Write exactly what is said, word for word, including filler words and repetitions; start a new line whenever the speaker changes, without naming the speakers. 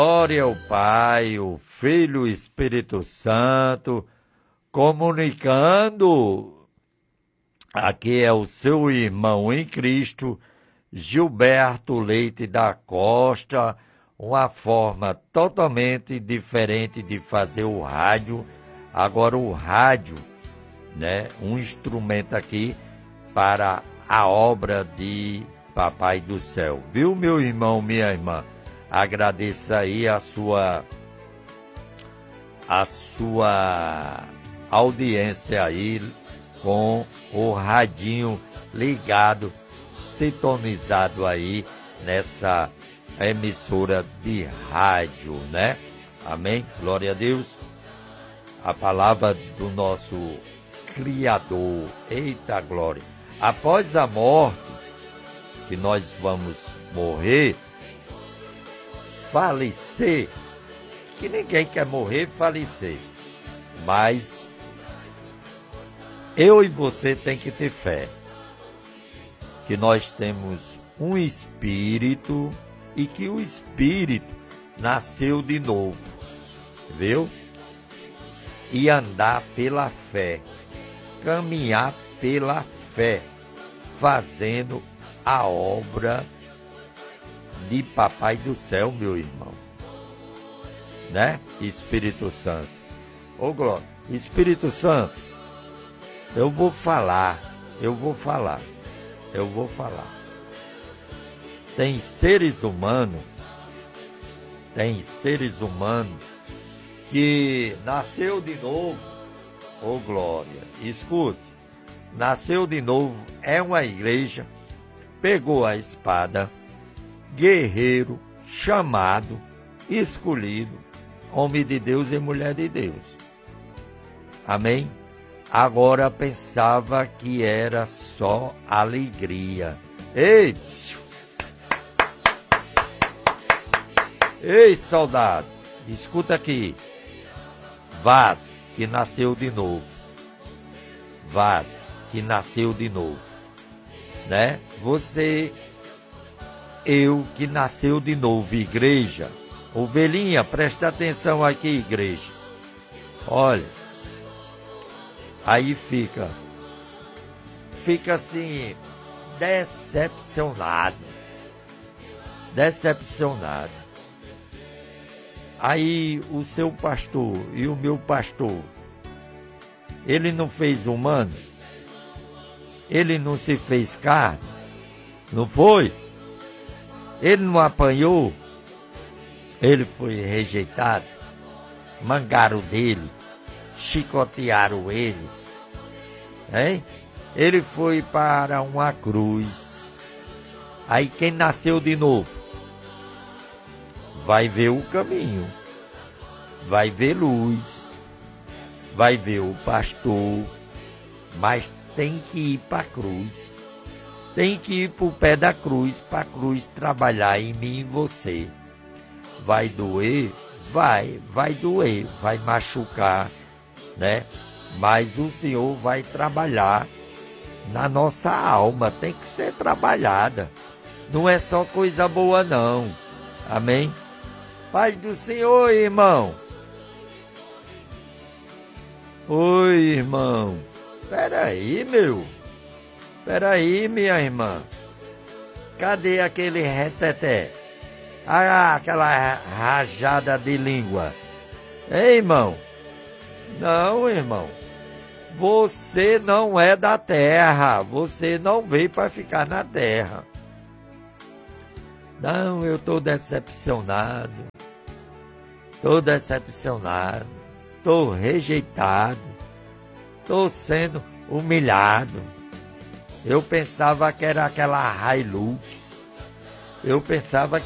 Glória ao Pai, o Filho e o Espírito Santo, comunicando. Aqui é o seu irmão em Cristo, Gilberto Leite da Costa, uma forma totalmente diferente de fazer o rádio. Agora o rádio, né, um instrumento aqui para a obra de Papai do Céu. Viu, meu irmão, minha irmã? Agradeço aí a sua, a sua audiência aí com o radinho ligado, sintonizado aí nessa emissora de rádio, né? Amém? Glória a Deus. A palavra do nosso Criador. Eita glória. Após a morte, que nós vamos morrer, falecer, que ninguém quer morrer, falecer, mas eu e você tem que ter fé, que nós temos um espírito e que o espírito nasceu de novo, viu? E andar pela fé, caminhar pela fé, fazendo a obra de Papai do Céu, meu irmão, né? Espírito Santo. Ô glória, Espírito Santo, eu vou falar, eu vou falar, eu vou falar. Tem seres humanos, tem seres humanos que nasceu de novo, ô glória, escute, nasceu de novo, é uma igreja, pegou a espada, guerreiro, chamado, escolhido, homem de Deus e mulher de Deus. Amém? Agora pensava que era só alegria. Ei, psiu. Ei, soldado, escuta aqui. Vaso que nasceu de novo. Vaso que nasceu de novo. Né? Você, eu que nasceu de novo, igreja. Ovelhinha, presta atenção aqui, igreja. Olha, aí fica, fica assim, decepcionado. Decepcionado. Aí o seu pastor e o meu pastor, ele não fez humano? Ele não se fez carne? Não foi? Ele não apanhou? Ele foi rejeitado? Mangaram dele? Chicotearam ele? Hein? Ele foi para uma cruz. Aí quem nasceu de novo vai ver o caminho, vai ver luz, vai ver o pastor, mas tem que ir para a cruz, tem que ir para o pé da cruz, para a cruz trabalhar em mim e você. Vai doer? Vai, vai doer, vai machucar, né? Mas o Senhor vai trabalhar na nossa alma, tem que ser trabalhada, não é só coisa boa não, amém? Paz do Senhor, irmão. Oi, irmão. Peraí, meu. Peraí, minha irmã. Cadê aquele reteté? Ah, aquela rajada de língua. Ei, irmão. Não, irmão. Você não é da terra. Você não veio para ficar na terra. Não, eu estou decepcionado. Estou decepcionado, estou rejeitado, estou sendo humilhado. Eu pensava que era aquela Hilux, eu pensava